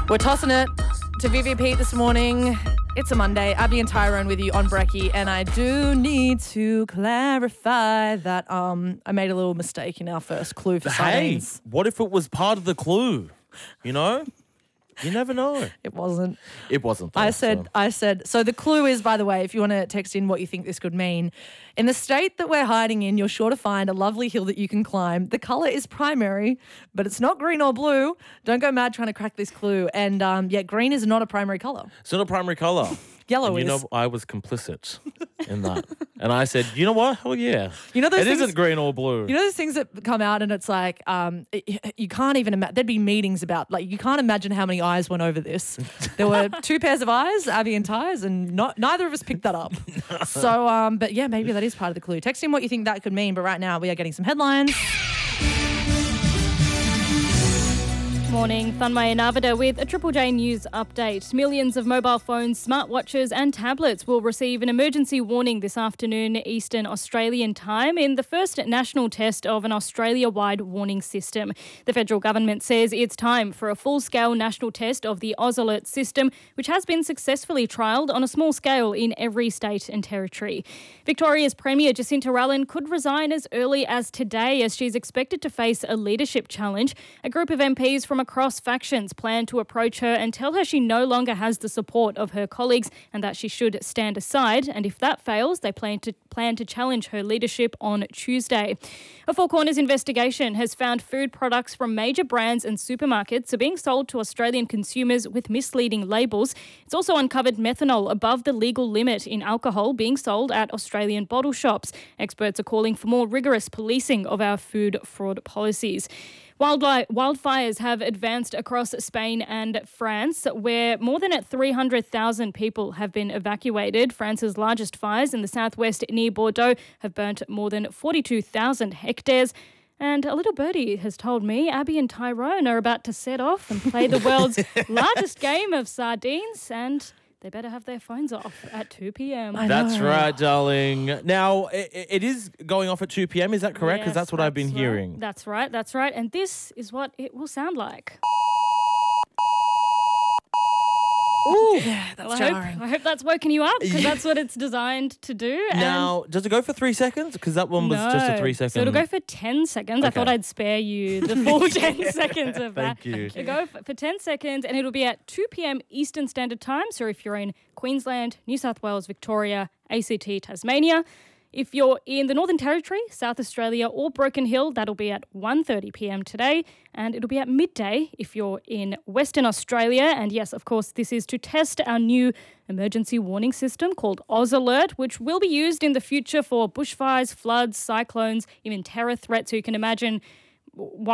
We're tossing it to VVP this morning. It's a Monday. Abby and Tyrone with you on Brekkie, and I do need to clarify that I made a little mistake in our first clue for sardines. Hey, what if it was part of the clue? You know? You never know. It wasn't. It wasn't. Though, I said, so the clue is, by the way, if you want to text in what you think this could mean, in the state that we're hiding in, you're sure to find a lovely hill that you can climb. The colour is primary, but it's not green or blue. Don't go mad trying to crack this clue. And green is not a primary colour. It's not a primary colour. Yellow and is. You know, I was complicit in that. And I said, you know what? Hell yeah. You know those it things, isn't green or blue. You know those things that come out and it's like, you can't even imagine. There'd be meetings about, like, you can't imagine how many eyes went over this. There were 2 pairs of eyes, Abby and Ty's, and neither of us picked that up. So, but yeah, maybe that is part of the clue. Text in what you think that could mean. But right now we are getting some headlines. Morning, Funmay Navida with a Triple J News update. Millions of mobile phones, smartwatches and tablets will receive an emergency warning this afternoon Eastern Australian time in the first national test of an Australia-wide warning system. The federal government says it's time for a full-scale national test of the Oz Alert system, which has been successfully trialled on a small scale in every state and territory. Victoria's Premier Jacinta Allan could resign as early as today as she's expected to face a leadership challenge. A group of MPs from across factions plan to approach her and tell her she no longer has the support of her colleagues and that she should stand aside. And if that fails, they plan to challenge her leadership on Tuesday. A Four Corners investigation has found food products from major brands and supermarkets are being sold to Australian consumers with misleading labels. It's also uncovered methanol above the legal limit in alcohol being sold at Australian bottle shops. Experts are calling for more rigorous policing of our food fraud policies. Wildfires have advanced across Spain and France, where more than 300,000 people have been evacuated. France's largest fires in the southwest near Bordeaux have burnt more than 42,000 hectares. And a little birdie has told me Abby and Tyrone are about to set off and play the world's largest game of sardines, and they better have their phones off at 2 p.m. That's right, darling. Now, it is going off at 2 p.m. Is that correct? Because Yes, that's what I've been hearing. That's right. And this is what it will sound like. Ooh, yeah, that's jarring. I hope that's woken you up because that's what it's designed to do. Now, does it go for 3 seconds? Because that one was just a 3 second. So it'll go for 10 seconds. Okay. I thought I'd spare you the full 10 seconds of that. Thank you. It'll go for 10 seconds and it'll be at 2 p.m. Eastern Standard Time. So if you're in Queensland, New South Wales, Victoria, ACT, Tasmania. If you're in the Northern Territory, South Australia or Broken Hill, that'll be at 1:30 p.m. today, and it'll be at midday if you're in Western Australia. And yes, of course, this is to test our new emergency warning system called Oz Alert, which will be used in the future for bushfires, floods, cyclones, even terror threats. So you can imagine